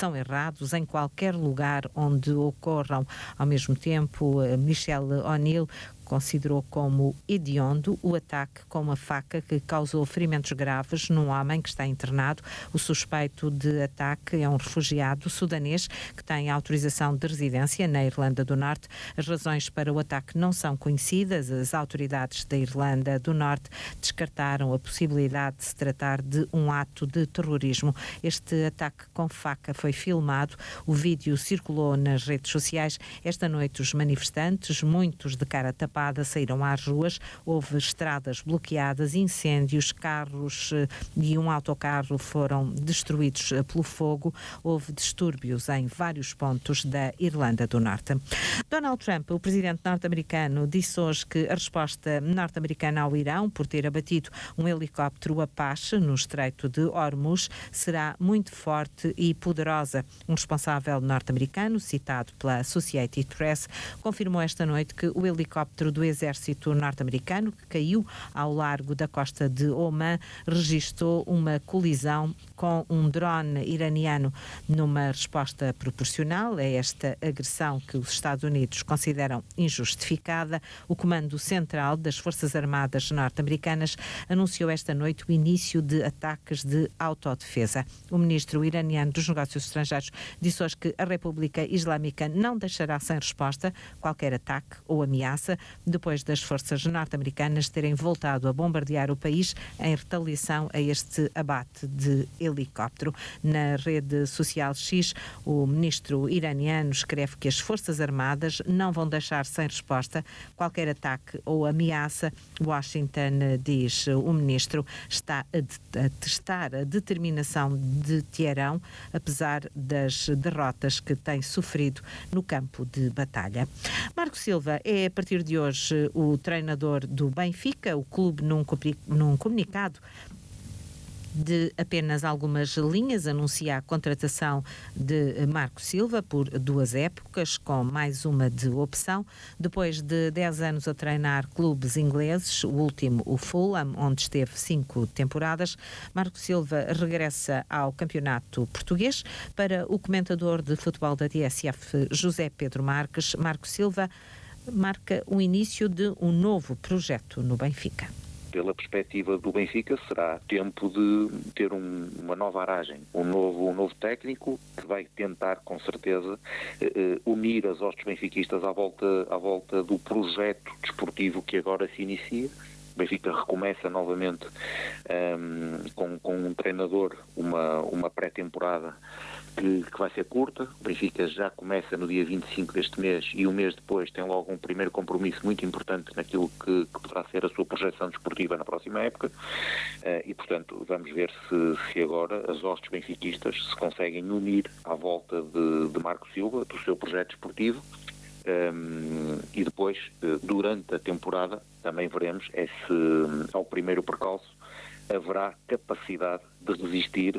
são errados em qualquer lugar onde ocorram. Ao mesmo tempo, Michelle O'Neill considerou como hediondo o ataque com uma faca que causou ferimentos graves num homem que está internado. O suspeito de ataque é um refugiado sudanês que tem autorização de residência na Irlanda do Norte. As razões para o ataque não são conhecidas. As autoridades da Irlanda do Norte descartaram a possibilidade de se tratar de um ato de terrorismo. Este ataque com faca foi filmado. O vídeo circulou nas redes sociais. Esta noite os manifestantes, muitos de cara tapada, saíram às ruas, houve estradas bloqueadas, incêndios, carros e um autocarro foram destruídos pelo fogo. Houve distúrbios em vários pontos da Irlanda do Norte. Donald Trump, o presidente norte-americano, disse hoje que a resposta norte-americana ao Irão por ter abatido um helicóptero Apache no Estreito de Hormuz será muito forte e poderosa. Um responsável norte-americano, citado pela Associated Press, confirmou esta noite que o helicóptero do exército norte-americano, que caiu ao largo da costa de Oman, registrou uma colisão com um drone iraniano numa resposta proporcional a esta agressão que os Estados Unidos consideram injustificada. O Comando Central das Forças Armadas norte-americanas anunciou esta noite o início de ataques de autodefesa. O ministro iraniano dos Negócios Estrangeiros disse hoje que a República Islâmica não deixará sem resposta qualquer ataque ou ameaça, depois das forças norte-americanas terem voltado a bombardear o país em retaliação a este abate de helicóptero. Na rede social X, o ministro iraniano escreve que as Forças Armadas não vão deixar sem resposta qualquer ataque ou ameaça. Washington, diz o ministro, está a testar a determinação de Teherão, apesar das derrotas que tem sofrido no campo de batalha. Marco Silva é, a partir de hoje, o treinador do Benfica. O clube, num comunicado de apenas algumas linhas, anuncia a contratação de Marco Silva por 2 épocas, com mais uma de opção. Depois de 10 anos a treinar clubes ingleses, o último o Fulham, onde esteve 5 temporadas, Marco Silva regressa ao campeonato português. Para o comentador de futebol da TSF, José Pedro Marques, Marco Silva marca o início de um novo projeto no Benfica. Pela perspectiva do Benfica, será tempo de ter uma nova aragem, um novo técnico que vai tentar, com certeza, unir as hostes benfiquistas à volta do projeto desportivo que agora se inicia. O Benfica recomeça novamente com um treinador, uma pré-temporada que vai ser curta. O Benfica já começa no dia 25 deste mês e um mês depois tem logo um primeiro compromisso muito importante naquilo que poderá ser a sua projeção desportiva na próxima época e, portanto, vamos ver se agora as hostes benfiquistas se conseguem unir à volta de Marco Silva, do seu projeto desportivo. E depois, durante a temporada, também veremos se ao primeiro percalço haverá capacidade de resistir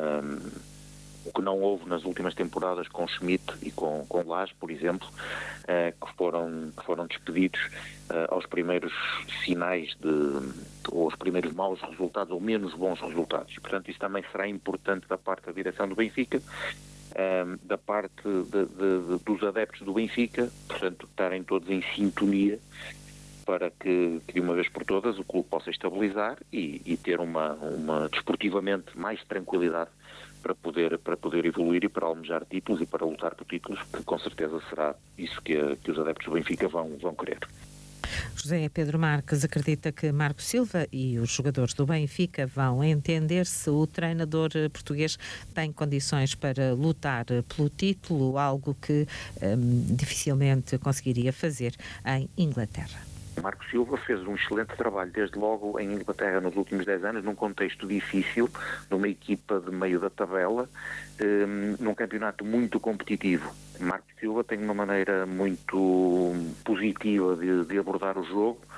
o que não houve nas últimas temporadas com Schmidt e com Lage, por exemplo, que foram despedidos aos primeiros sinais ou aos primeiros maus resultados ou menos bons resultados. Portanto, isso também será importante da parte da direção do Benfica, da parte dos adeptos do Benfica, portanto, estarem todos em sintonia para que de uma vez por todas o clube possa estabilizar e ter desportivamente mais tranquilidade para poder evoluir e para almejar títulos e para lutar por títulos, que com certeza será isso que os adeptos do Benfica vão querer. José Pedro Marques acredita que Marco Silva e os jogadores do Benfica vão entender se o treinador português tem condições para lutar pelo título, algo que dificilmente conseguiria fazer em Inglaterra. Marco Silva fez um excelente trabalho, desde logo em Inglaterra nos últimos 10 anos, num contexto difícil, numa equipa de meio da tabela, num campeonato muito competitivo. Marco Silva tem uma maneira muito positiva de abordar o jogo,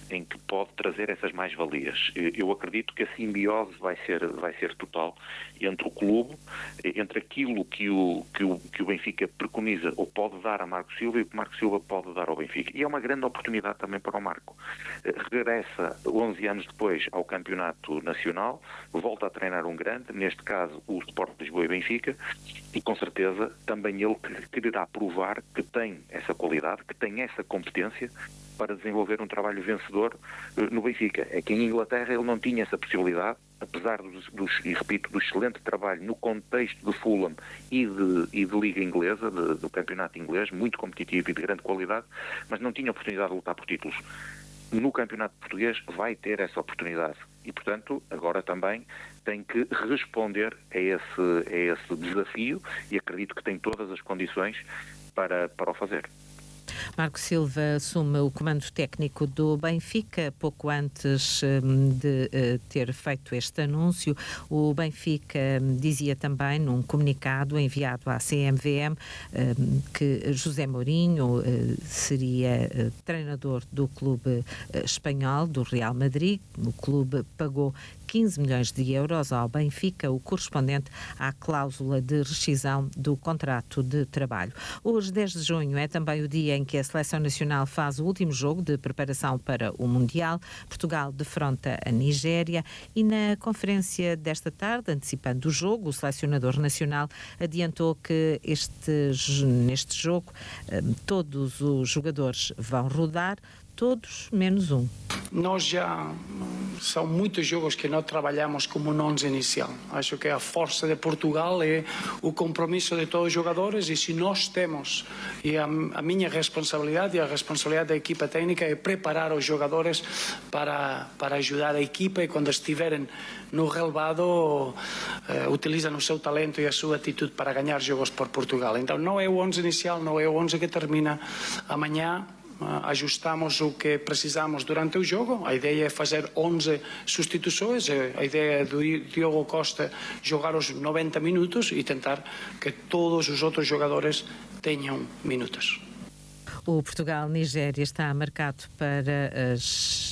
em que pode trazer essas mais-valias. Eu acredito que a simbiose vai ser total entre o clube, entre aquilo que o Benfica preconiza ou pode dar a Marco Silva e o que Marco Silva pode dar ao Benfica. E é uma grande oportunidade também para o Marco. Regressa 11 anos depois ao campeonato nacional, volta a treinar um grande, neste caso o Sport Lisboa e Benfica, e com certeza também ele quererá provar que tem essa qualidade, que tem essa competência para desenvolver um trabalho vencedor no Benfica. É que em Inglaterra ele não tinha essa possibilidade, apesar do excelente trabalho no contexto do Fulham e de Liga Inglesa, do campeonato inglês, muito competitivo e de grande qualidade, mas não tinha oportunidade de lutar por títulos. No campeonato português vai ter essa oportunidade e, portanto, agora também tem que responder a esse desafio e acredito que tem todas as condições para o fazer. Marco Silva assume o comando técnico do Benfica pouco antes de ter feito este anúncio. O Benfica dizia também num comunicado enviado à CMVM que José Mourinho seria treinador do clube espanhol, do Real Madrid. O clube pagou 15 milhões de euros ao Benfica, o correspondente à cláusula de rescisão do contrato de trabalho. Hoje, 10 de junho, é também o dia em que a Seleção Nacional faz o último jogo de preparação para o Mundial. Portugal defronta a Nigéria e na conferência desta tarde, antecipando o jogo, o selecionador nacional adiantou que neste jogo todos os jogadores vão rodar, todos menos um. Nós já são muitos jogos que não trabalhamos como um 11 inicial. Acho que a força de Portugal é o compromisso de todos os jogadores e se nós temos, e a minha responsabilidade e a responsabilidade da equipa técnica é preparar os jogadores para ajudar a equipa e quando estiverem no relevado utilizam o seu talento e a sua atitude para ganhar jogos por Portugal. Então não é o 11 inicial, não é o 11 que termina amanhã. Ajustamos o que precisamos durante o jogo. A ideia é fazer 11 substituições. A ideia é do Diogo Costa jogar os 90 minutos e tentar que todos os outros jogadores tenham minutos. O Portugal-Nigéria está marcado para as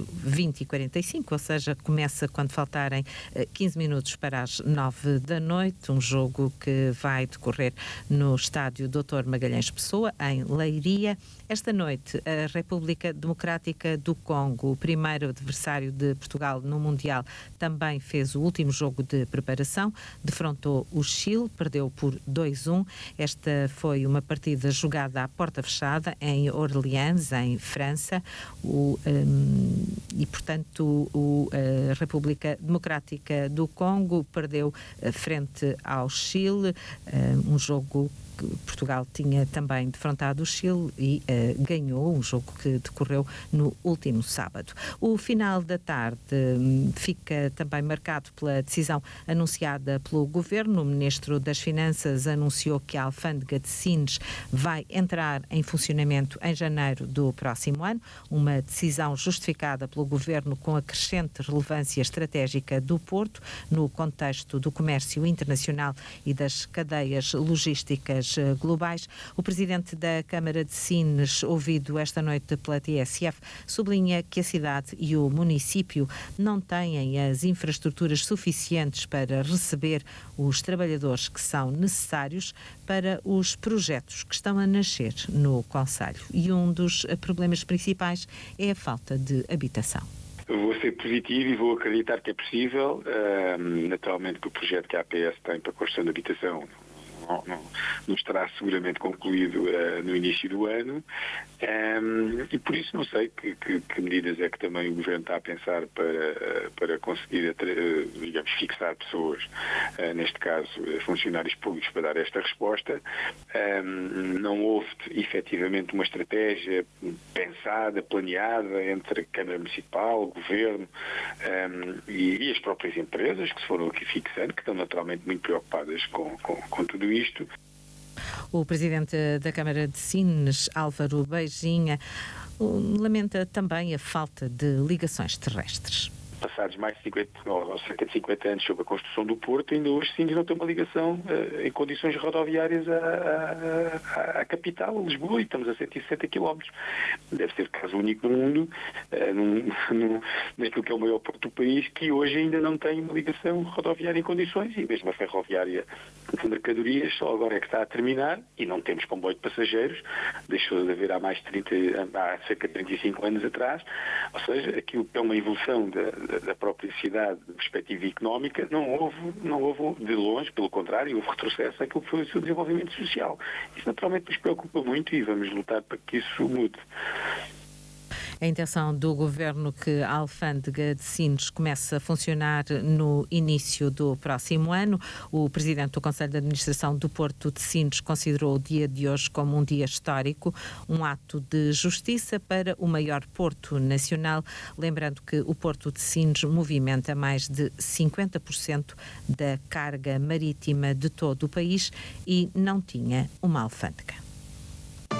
20h45, ou seja, começa quando faltarem 15 minutos para as 9 da noite, um jogo que vai decorrer no estádio Dr. Magalhães Pessoa, em Leiria. Esta noite, a República Democrática do Congo, o primeiro adversário de Portugal no Mundial, também fez o último jogo de preparação, defrontou o Chile, perdeu por 2-1. Esta foi uma partida jogada à porta fechada em Orleans, em França, e portanto a República Democrática do Congo perdeu frente ao Chile, um jogo que Portugal tinha também defrontado o Chile e ganhou, um jogo que decorreu no último sábado. O final da tarde fica também marcado pela decisão anunciada pelo Governo. O Ministro das Finanças anunciou que a Alfândega de Sines vai entrar em funcionamento em janeiro do próximo ano, uma decisão justificada pelo Governo com a crescente relevância estratégica do Porto no contexto do comércio internacional e das cadeias logísticas globais. O presidente da Câmara de Sines, ouvido esta noite pela TSF, sublinha que a cidade e o município não têm as infraestruturas suficientes para receber os trabalhadores que são necessários para os projetos que estão a nascer no concelho. E um dos problemas principais é a falta de habitação. Eu vou ser positivo e vou acreditar que é possível. Naturalmente que o projeto que a APS tem para a construção de habitação não estará seguramente concluído no início do ano e por isso não sei que medidas é que também o Governo está a pensar para conseguir, digamos, fixar pessoas, neste caso funcionários públicos, para dar esta resposta. Não houve efetivamente uma estratégia pensada, planeada entre a Câmara Municipal, o Governo e as próprias empresas que se foram aqui fixando, que estão naturalmente muito preocupadas com tudo isto. O presidente da Câmara de Sines, Álvaro Beijinha, lamenta também a falta de ligações terrestres. passados mais de 50, ou cerca de 50 anos sobre a construção do Porto, ainda hoje Sines não tem uma ligação em condições rodoviárias à capital, a Lisboa, e estamos a 160 km. Deve ser caso único no mundo, naquilo que é o maior porto do país, que hoje ainda não tem uma ligação rodoviária em condições, e mesmo a ferroviária de mercadorias só agora é que está a terminar, e não temos comboio de passageiros, deixou de haver há cerca de 35 anos atrás, ou seja, aquilo que é uma evolução da própria cidade, da perspectiva económica, não houve de longe, pelo contrário, houve retrocesso àquilo que foi o seu desenvolvimento social. Isso naturalmente nos preocupa muito e vamos lutar para que isso mude. A intenção do Governo que a Alfândega de Sines comece a funcionar no início do próximo ano. O Presidente do Conselho de Administração do Porto de Sines considerou o dia de hoje como um dia histórico, um ato de justiça para o maior porto nacional, lembrando que o Porto de Sines movimenta mais de 50% da carga marítima de todo o país e não tinha uma alfândega.